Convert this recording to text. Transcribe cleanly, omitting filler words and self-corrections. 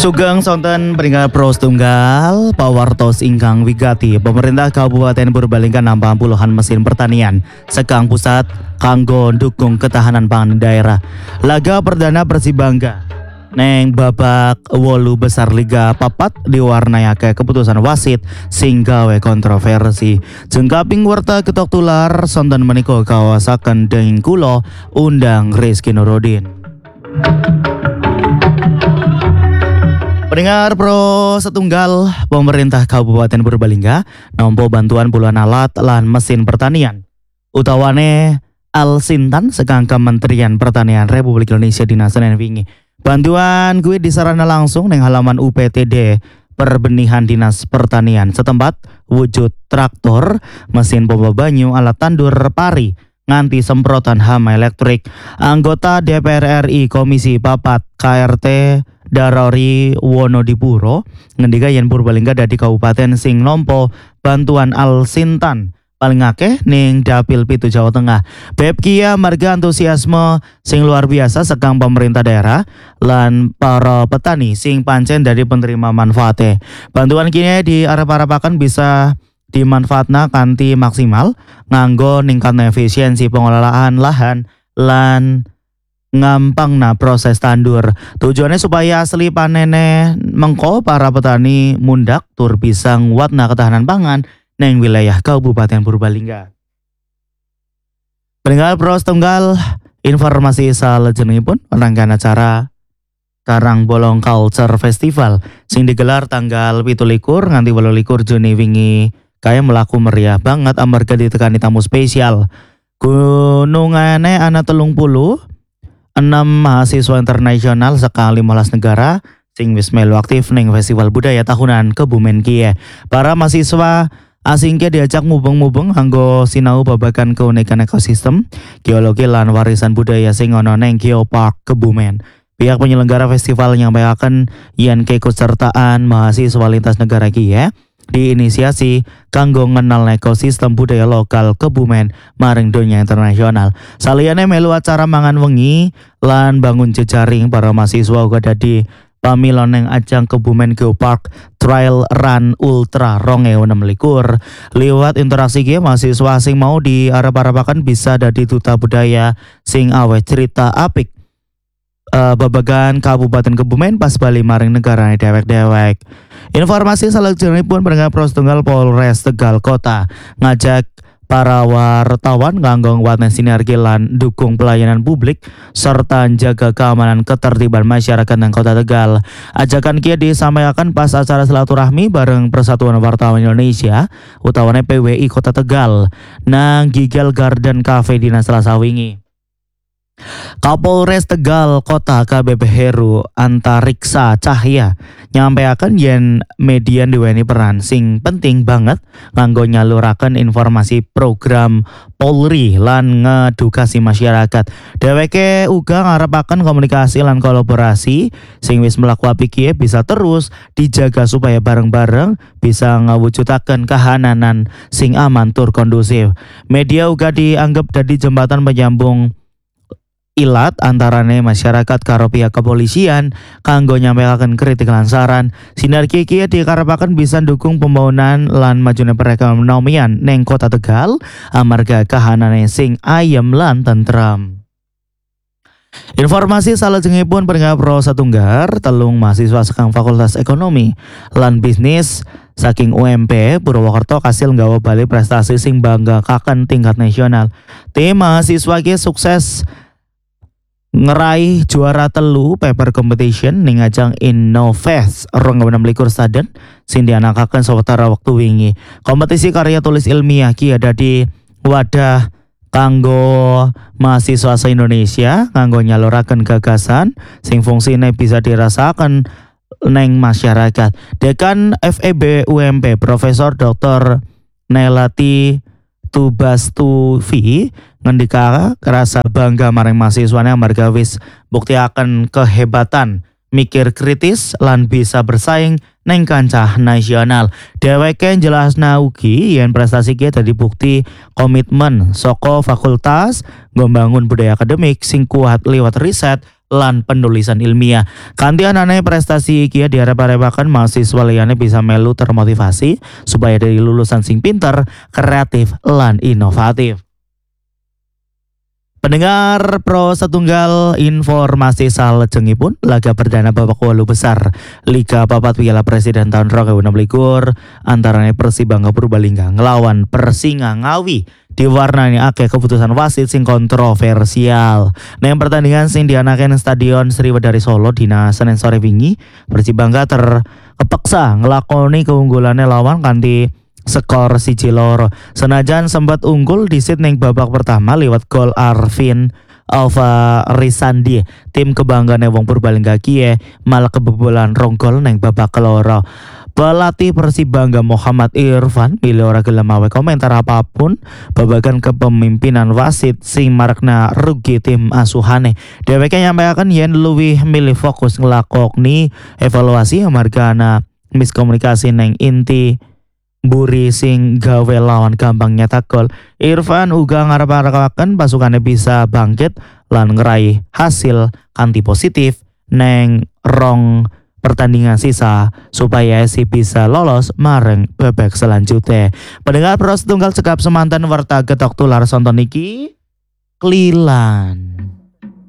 Sugeng sonten peringkat pros tunggal pawartos ingkang wigati pemerintah Kabupaten Purbalingga nambah puluhan mesin pertanian sekang pusat kanggo dukung ketahanan pangan daerah. Laga perdana Persibangga neng babak wolu besar Liga Papat diwarnai keputusan wasit sing gawe kontroversi. Jengkaping warta ketok tular sonten meniko kawasaken dening kulo undang Rizky Nuruddin. Pendengar pro setunggal pemerintah Kabupaten Purbalingga nampa bantuan puluhan alat lan mesin pertanian. Utawane Al-Sintan sekang Kementerian Pertanian Republik Indonesia dina Senin wingi. Bantuan kuwi disarana langsung ning halaman UPTD Perbenihan Dinas Pertanian setempat wujud traktor, mesin pompa banyu, alat tandur pari, nganti semprotan hama elektrik. Anggota DPR RI Komisi Papat KRT Darori Wonodipuro ngendika yen Purbalingga dadi kabupaten sing nompo bantuan Al-Sintan paling akeh ning Dapil Pitu Jawa Tengah. Beb kia marga antusiasme sing luar biasa sekang pemerintah daerah lan para petani sing pancen dari penerima manfaate. Bantuan kini diarep-arepaken bisa dimanfaatna kanthi maksimal nganggo ningkatna efisiensi pengelolaan lahan lan ngampangna proses tandur. Tujuannya supaya asli panene mengko para petani mundak tur bisa nguatna ketahanan pangan neng wilayah Kabupaten Purbalingga. Pendengar pros tunggal informasi salajengipun rangkaian acara Karang Bolong Culture Festival sing digelar tanggal 17 nganti 18 Juni wingi kaya melaku meriah banget amarga ditekani tamu spesial. Gunungane ana 36 mahasiswa internasional saka 15 negara sing wis melu aktif ning Festival Budaya Tahunan Kebumen kiye. Para mahasiswa asing ki diajak mubeng-mubeng kanggo sinau babagan keunikan ekosistem, geologi lan warisan budaya sing ana ning Geopark Kebumen. Pihak penyelenggara festival nyampaikan yen keikutsertaan mahasiswa lintas negara kiye diinisiasi kanggo ngenal ekosistem budaya lokal Kebumen maring dunia internasional. Saliyane melu acara mangan wengi lan bangun jejaring para mahasiswa uga dadi pamilon ning ajang Kebumen Geopark Trail Run Ultra 2026. Liwat interaksi ki mahasiswa sing mau diarep-arepaken bisa dadi duta budaya sing aweh cerita apik babagan Kabupaten Kebumen pas bali maring negarane dewek-dewek. Informasi salajengipun pendengar pros tunggal Polres Tegal Kota ngajak para wartawan kanggo nguatna sinergi lan dukung pelayanan publik serta jaga keamanan ketertiban masyarakat nang Kota Tegal. Ajakan kia disampaikan pas acara silaturahmi bareng Persatuan Wartawan Indonesia utawane PWI Kota Tegal nang Gigel Garden Cafe dina Selasa wingi. Kapolres Tegal Kota KBP Heru Antariksa Cahya nyampaikan yen media diweni peran sing penting banget nganggo nyaluraken informasi program Polri lan ngedukasi masyarakat. Dheweke uga ngarepaken komunikasi lan kolaborasi sing wis mlaku apik bisa terus dijaga supaya bareng-bareng bisa ngawujudaken kahananan sing aman tur kondusif. Media uga dianggap dadi jembatan penyambung ilat antarane masyarakat karo pihak kepolisian kanggo nyampaikan kritik lan saran. Sinergi iki dikarepaken bisa dukung pembangunan lan majune perekonomian neng Kota Tegal amarga kahanane sing ayem lan tentrem. Informasi salajengipun pendengar pro satunggar telung mahasiswa sekang Fakultas Ekonomi lan Bisnis saking UMP Purwokerto kasil nggawa bali prestasi sing banggakan tingkat nasional. Tim mahasiswa ki sukses ngeraih juara telu paper competition ning ajang Innovest 2026 Staden sing dianakaken sawetara wektu wingi. Kompetisi karya tulis ilmiah ki ada di wadah kanggo mahasiswa se-Indonesia kanggo nyaluraken gagasan sing fungsine bisa dirasakan neng masyarakat. Dekan FEB UMP Profesor Dr. Nelati Tubastuvi ngendika kerasa bangga maring mahasiswane amarga wis buktiaken kehebatan mikir kritis lan bisa bersaing neng kancah nasional. Dheweke jelasna ugi yen prestasi ki dadi bukti komitmen saka fakultas ngombangun budaya akademik sing kuat liwat riset lan penulisan ilmiah. Kanthi anane prestasi iki diharap-harapaken mahasiswa liyane bisa melu termotivasi supaya dari lulusan sing pinter, kreatif lan inovatif. Pendengar Pro Setunggal informasi salajengipun laga perdana babak 8 besar Liga Papat Piala Presiden tahun 2026 antarane Persibangga Purbalingga ngelawan Persinga Ngawi diwarnani akeh keputusan wasit sing kontroversial. Neng pertandingan sing dianaken Stadion Sriwedari Solo dina Senin sore wingi, Persibangga terkepaksa ngelakoni keunggulannya lawan kanthi skor 1-0. Senajan sempat unggul di ning babak pertama lewat gol Arvin Alva Risandi, tim kebanggaan wong Purbalingga kie malah kebobolan rong gol neng babak keloro. Pelatih Persibangga Muhammad Irfan milih ora gelem mawe komentar apapun babagan kepemimpinan wasit sing marakna rugi tim asuhane. Dheweke nyampaikan yen luwih milih fokus nglakoni evaluasi amarga miskomunikasi neng inti buri sing gawe lawan gampang nyetak gol. Irfan uga ngarep-arepaken pasukannya bisa bangkit lan ngeraih hasil kanthi positif neng rong pertandingan sisa supaya si bisa lolos mareng babak selanjutnya. Pendengar Pro Setunggal cekap semanten warta getok tular sonton iki Klilan.